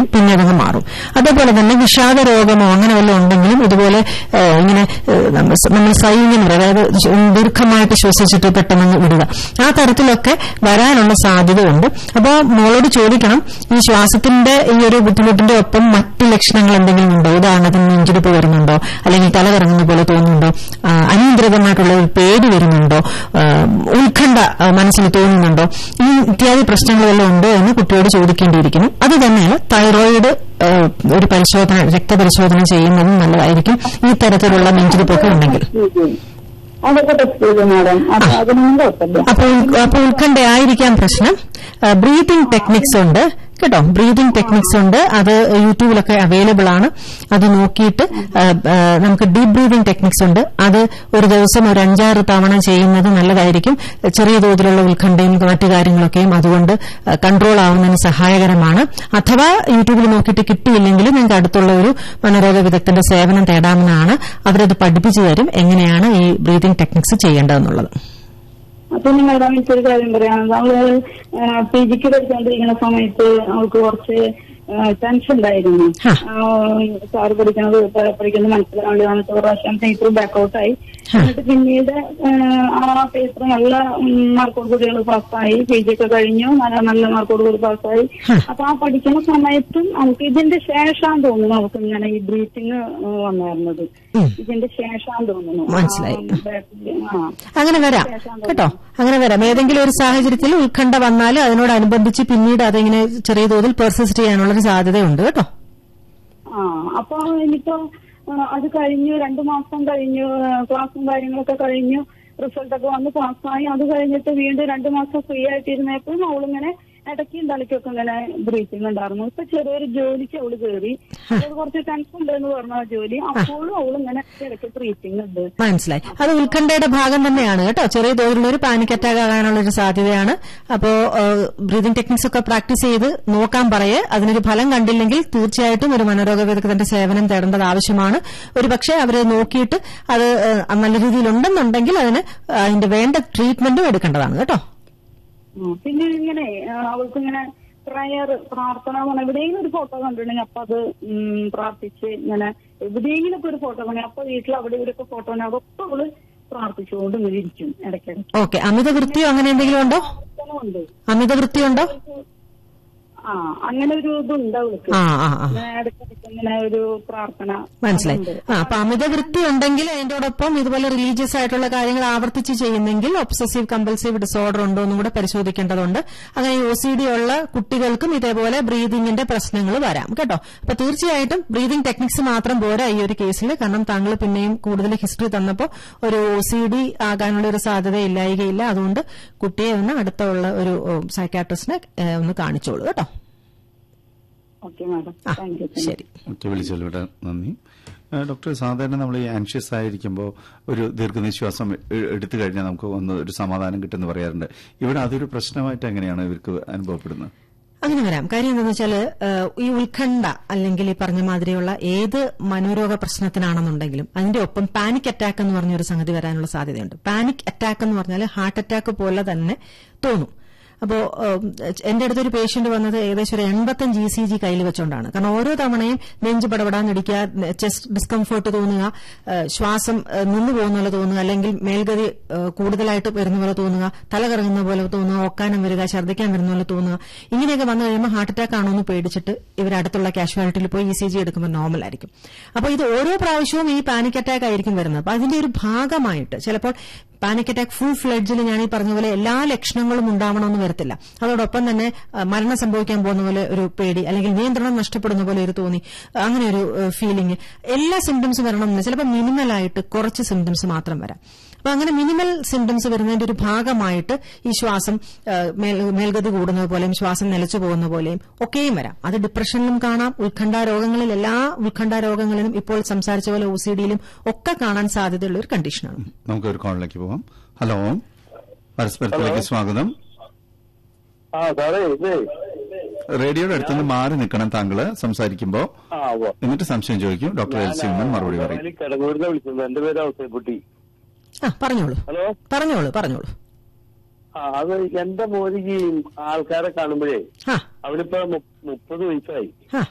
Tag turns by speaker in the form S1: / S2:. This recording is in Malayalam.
S1: പിന്നെ അതങ്ങ് മാറും. അതേപോലെ തന്നെ വിഷാദ രോഗമോ അങ്ങനെ വല്ലതും ഉണ്ടെങ്കിലും ഇതുപോലെ ഇങ്ങനെ നമ്മൾ സൈന്യം, അതായത് ദീർഘമായിട്ട് ശ്വസിച്ചിട്ട് പെട്ടെന്ന് വിടുക, ആ തരത്തിലൊക്കെ വരാനുള്ള സാധ്യതയുണ്ട്. അപ്പോൾ മോളോട് ചോദിക്കണം, ഈ ശ്വാസത്തിന്റെ ഈ ഒരു ബുദ്ധിമുട്ടിന്റെ ഒപ്പം മറ്റ് ലക്ഷണങ്ങൾ എന്തെങ്കിലും ഉണ്ടോ? ഉദാഹരണത്തിന് നെഞ്ചിടിപ്പ് വരുന്നുണ്ടോ, അല്ലെങ്കിൽ തല കറങ്ങുന്ന പോലെ തോന്നുന്നുണ്ടോ, അനിയന്ത്രിതമായിട്ടുള്ള ഒരു പേടി വരുന്നുണ്ടോ, ഉത്കണ്ഠ മനസ്സിൽ തോന്നുന്നുണ്ടോ, ഈ ഇത്യാദി പ്രശ്നങ്ങളെല്ലാം ഉണ്ടോ എന്ന് കുട്ടിയോട് ചോദിക്കേണ്ടിയിരിക്കുന്നു. അത് തന്നെയാണ് തൈറോയിഡ് ഒരു പരിശോധന, രക്തപരിശോധന ചെയ്യുന്നതും നല്ലതായിരിക്കും ഈ തരത്തിലുള്ള നെഞ്ചിടിപ്പൊക്കെ ഉണ്ടെങ്കിൽ. അപ്പോൾ ഉത്കണ്ഠയായിരിക്കാം പ്രശ്നം. ബ്രീതിങ് ടെക്നിക്സ് ഉണ്ട് കേട്ടോ, ബ്രീതിങ് ടെക്നിക്സ് ഉണ്ട്. അത് യൂട്യൂബിലൊക്കെ അവൈലബിൾ ആണ്. അത് നോക്കിയിട്ട് നമുക്ക് ഡീപ് ബ്രീതിങ് ടെക്നിക്സ് ഉണ്ട്. അത് ഒരു ദിവസം ഒരു 5-6 തവണ ചെയ്യുന്നത് നല്ലതായിരിക്കും. ചെറിയ തോതിലുള്ള ഉത്കണ്ഠയും മറ്റു കാര്യങ്ങളൊക്കെയും അതുകൊണ്ട് കൺട്രോൾ ആവുന്നതിന് സഹായകരമാണ്. അഥവാ യൂട്യൂബിൽ നോക്കിയിട്ട് കിട്ടിയില്ലെങ്കിൽ നിങ്ങൾക്ക് അടുത്തുള്ള ഒരു മനോരോഗ വിദഗ്ധന്റെ സേവനം തേടാമെന്നാണ്. അവരത് പഠിപ്പിച്ചു തരും എങ്ങനെയാണ് ഈ ബ്രീതിങ് ടെക്നിക്സ് ചെയ്യേണ്ടതെന്നുള്ളത്.
S2: പിന്നെ മാഡം എനിക്കൊരു കാര്യം പറയാം. അവള് PGക്ക് പഠിച്ചുകൊണ്ടിരിക്കുന്ന സമയത്ത് അവൾക്ക് കുറച്ച് ടെൻഷൻ ഉണ്ടായിരുന്നു. സാറ് പഠിക്കുന്നത് മനസ്സിലാവേണ്ടി വന്നിട്ട് ഒരു പ്രാവശ്യം പേപ്പർ ബാക്കൗട്ടായി. എന്നിട്ട് പിന്നീട് ആ പേപ്പർ നല്ല മാർക്കോട് കൂടി പാസ്സായി. PGയൊക്കെ കഴിഞ്ഞു, നല്ല മാർക്കോട് കൂടി പാസ്സായി. അപ്പൊ ആ പഠിക്കുന്ന സമയത്തും നമുക്ക് ഇതിന്റെ ശേഷാന്ന് തോന്നുന്നു നമുക്ക് ഇങ്ങനെ ഈ ബ്രീത്തിങ് വന്നായിരുന്നത്. ഇതിന്റെ ശേഷാന്ന് തോന്നുന്നു.
S1: മനസ്സിലായി. അങ്ങനെ വരാം കേട്ടോ, അങ്ങനെ വരാം. ഏതെങ്കിലും ഒരു സാഹചര്യത്തിൽ ഉത്കണ്ഠ വന്നാൽ അതിനോടനുബന്ധിച്ച് പിന്നീട് അതിങ്ങനെ ചെറിയ തോതിൽ പെർസിസ്റ്റ് ചെയ്യാനുള്ളൊരു സാധ്യതയുണ്ട് കേട്ടോ.
S2: അപ്പൊ ഇനിയിപ്പോ അത് കഴിഞ്ഞു, 2 മാസം കഴിഞ്ഞു, ക്ലാസ്സും കാര്യങ്ങളൊക്കെ കഴിഞ്ഞു, റിസൾട്ടൊക്കെ വന്ന് പാസ്സായി. അത് കഴിഞ്ഞിട്ട് വീണ്ടും 2 മാസം ഫ്രീ ആയിട്ടിരുന്നപ്പോഴും അവളിങ്ങനെ ഇടയ്ക്കും തലയ്ക്കൊക്കെ ഇങ്ങനെ ബ്രീത്തിങ് ഉണ്ടായിരുന്നു. ഇപ്പൊ ചെറിയൊരു ജോലിക്ക് അവള് കയറി, അവള് കുറച്ച് ടെൻഷൻ ഉണ്ടെന്ന് പറഞ്ഞ ജോലി, അപ്പോഴും അവളിങ്ങനെ ഇടയ്ക്ക് ബ്രീത്തിങ് ഉണ്ട്.
S1: മനസ്സിലായി. അത് ഉത്കണ്ഠയുടെ ഭാഗം തന്നെയാണ് കേട്ടോ. ചെറിയ തോതിലുള്ള ഒരു പാനിക് അറ്റാക്ക് ആകാനുള്ള ഒരു സാധ്യതയാണ്. അപ്പോ ബ്രീതിങ് ടെക്നിക്സ് ഒക്കെ പ്രാക്ടീസ് ചെയ്ത് നോക്കാൻ പറയേ. അതിനൊരു ഫലം കണ്ടില്ലെങ്കിൽ തീർച്ചയായിട്ടും ഒരു മനോരോഗ വിദഗ്ധന്റെ സേവനം തേടേണ്ടത് ആവശ്യമാണ്. ഒരു പക്ഷേ അവര് നോക്കിയിട്ട് അത് നല്ല രീതിയിലുണ്ടെന്നുണ്ടെങ്കിൽ അതിന്റെ വേണ്ട ട്രീറ്റ്മെന്റും എടുക്കേണ്ടതാണ് കേട്ടോ.
S2: പിന്നെ ഇങ്ങനെ അവൾക്കിങ്ങനെ പ്രാർത്ഥന എവിടെയെങ്കിലും ഒരു ഫോട്ടോ കണ്ടിട്ടുണ്ടെങ്കിൽ അപ്പൊ അത് പ്രാർത്ഥിച്ച് ഇങ്ങനെ എവിടെയെങ്കിലും ഒക്കെ ഒരു ഫോട്ടോ കണ്ടെങ്കിൽ അപ്പൊ വീട്ടിൽ അവിടെ ഇവരൊക്കെ ഫോട്ടോ ഉണ്ടെങ്കിൽ അതൊക്കെ അവള് പ്രാർത്ഥിച്ചുകൊണ്ട് ഇങ്ങനെ ഇരിക്കും ഇടയ്ക്കിടയ്ക്ക്.
S1: ഓക്കെ. അമിതവൃത്തിയോ അങ്ങനെ എന്തെങ്കിലും ഉണ്ടോ? അമിതവൃത്തി ഉണ്ടോ?
S2: അങ്ങനെ ഒരു ഇതുണ്ട് അവൾക്ക്. ഇങ്ങനെ ഒരു പ്രാർത്ഥന.
S1: മനസ്സിലായി. അപ്പൊ അമിതവൃത്തി ഉണ്ടെങ്കിൽ അതിന്റോടൊപ്പം ഇതുപോലെ റിലീജിയസ് ആയിട്ടുള്ള കാര്യങ്ങൾ ആവർത്തിച്ച് ചെയ്യുന്നെങ്കിൽ ഒബ്സസീവ് കമ്പൽസീവ് ഡിസോർഡർ ഉണ്ടോ എന്നും കൂടെ പരിശോധിക്കേണ്ടതുണ്ട്. അങ്ങനെ OCD ഉള്ള കുട്ടികൾക്കും ഇതേപോലെ ബ്രീതിങ്ങിന്റെ പ്രശ്നങ്ങൾ വരാം കേട്ടോ. അപ്പൊ തീർച്ചയായിട്ടും ബ്രീതിങ് ടെക്നിക്സ് മാത്രം പോരാ ഈ ഒരു കേസിൽ. കാരണം താങ്കൾ പിന്നെയും കൂടുതൽ ഹിസ്റ്ററി തന്നപ്പോൾ ഒരു OCD ആകാനുള്ള ഒരു സാധ്യത ഇല്ലായികയില്ല. അതുകൊണ്ട് കുട്ടിയെ ഒന്ന് അടുത്തുള്ള ഒരു സൈക്കാട്രിസ്റ്റിനെ ഒന്ന് കാണിച്ചോളൂ കേട്ടോ.
S2: ശരി.
S3: വിളിച്ചോളൂ, നന്ദി. ഡോക്ടർ, സാധാരണ നമ്മൾ ഈ ആൻഷ്യസ് ആയിരിക്കുമ്പോൾ ഒരു ദീർഘനിശ്വാസം എടുത്തു കഴിഞ്ഞാൽ നമുക്ക് ഒന്ന് ഒരു സമാധാനം കിട്ടുമെന്ന് പറയാറുണ്ട്. ഇവിടെ അതൊരു പ്രശ്നമായിട്ട് എങ്ങനെയാണ് ഇവർക്ക് അനുഭവപ്പെടുന്നത്?
S1: അങ്ങനെ വരാം. കാര്യം എന്താണെന്ന് വെച്ചാൽ ഈ ഉത്കണ്ഠ അല്ലെങ്കിൽ ഈ പറഞ്ഞ മാതിരിയുള്ള ഏത് മനോരോഗ പ്രശ്നത്തിനാണെന്നുണ്ടെങ്കിലും അതിന്റെ ഒപ്പം പാനിക് അറ്റാക്ക് എന്ന് പറഞ്ഞൊരു സംഗതി വരാനുള്ള സാധ്യതയുണ്ട്. പാനിക് അറ്റാക്ക് എന്ന് പറഞ്ഞാൽ ഹാർട്ട് അറ്റാക്ക് പോലെ തന്നെ തോന്നും. അപ്പോ എന്റെ അടുത്തൊരു പേഷ്യന്റ് വന്നത് ഏകദേശം ഒരു 85 ECG കയ്യിൽ വെച്ചോണ്ടാണ്. കാരണം ഓരോ തവണയും നെഞ്ച് പടപടാന്നിടിക്കുക, ചെസ്റ്റ് ഡിസ്കംഫേർട്ട് തോന്നുക, ശ്വാസം നിന്നു പോകുന്ന പോലെ തോന്നുക, അല്ലെങ്കിൽ മേൽഗതി കൂടുതലായിട്ട് വരുന്ന പോലെ തോന്നുക, തല കറങ്ങുന്ന പോലെ തോന്നുക, ഒക്കാനം വരിക, ഛർദ്ദിക്കാൻ വരുന്ന പോലെ തോന്നുക, ഇങ്ങനെയൊക്കെ വന്നു കഴിയുമ്പോൾ ഹാർട്ട് അറ്റാക്ക് ആണോ എന്ന് പേടിച്ചിട്ട് ഇവരടുത്തുള്ള കാഷ്വാലിറ്റിയിൽ പോയി ECG എടുക്കുമ്പോൾ നോർമൽ ആയിരിക്കും. അപ്പോൾ ഇത് ഓരോ പ്രാവശ്യവും ഈ പാനിക് അറ്റാക്ക് ആയിരിക്കും വരുന്നത്. അപ്പൊ അതിന്റെ ഒരു ഭാഗമായിട്ട് ചിലപ്പോൾ പാനിക് അറ്റാക്ക് ഫുൾ ഫ്ലെഡ്ജിൽ ഞാൻ ഈ പറഞ്ഞ പോലെ എല്ലാ ലക്ഷണങ്ങളും ഉണ്ടാവണമെന്ന് വരത്തില്ല. അതോടൊപ്പം തന്നെ മരണം സംഭവിക്കാൻ പോകുന്ന പോലെ ഒരു പേടി, അല്ലെങ്കിൽ നിയന്ത്രണം നഷ്ടപ്പെടുന്ന പോലെ ഒരു തോന്നി, അങ്ങനെ ഒരു ഫീലിംഗ്, എല്ലാ സിംറ്റംസും വരണമെന്നില്ല. ചിലപ്പോൾ മിനിമലായിട്ട് കുറച്ച് സിംറ്റംസ് മാത്രം വരാം. അപ്പൊ അങ്ങനെ മിനിമൽ സിംറ്റംസ് വരുന്നതിന്റെ ഒരു ഭാഗമായിട്ട് ഈ ശ്വാസം മേൽഗതി കൂടുന്നത് പോലെയും ശ്വാസം നിലച്ചു പോകുന്ന പോലെയും ഒക്കെയും വരാം. അത് ഡിപ്രഷനിലും കാണാം, ഉത്കണ്ഠാരോഗങ്ങളിൽ, എല്ലാ ഉത്കണ്ഠാരോഗങ്ങളിലും ഇപ്പോൾ സംസാരിച്ച പോലെ OCDയിലും ഒക്കെ കാണാൻ സാധ്യതയുള്ള ഒരു കണ്ടീഷനാണ്.
S3: നമുക്കൊരു കോളിലേക്ക് പോകാം. ഹലോ, പരസ്പരത്തിലേക്ക് സ്വാഗതം. റേഡിയോയുടെ അടുത്തുനിന്ന് മാറി നിൽക്കണം താങ്കള് സംസാരിക്കുമ്പോ, എന്നിട്ട് സംശയം ചോദിക്കും. ഡോക്ടർ എൽസി ഉമ്മൻ മറുപടി പറയും.
S4: എന്റെ പേര് ഔസേപ്പുട്ടി.
S1: പറഞ്ഞോളൂ.
S4: ഹലോ,
S1: പറഞ്ഞോളൂ.
S4: അത് എന്റെ മോനിക്ക് ആൾക്കാരെ കാണുമ്പോഴേ അവനിപ്പോ 30 വയസ്സായി.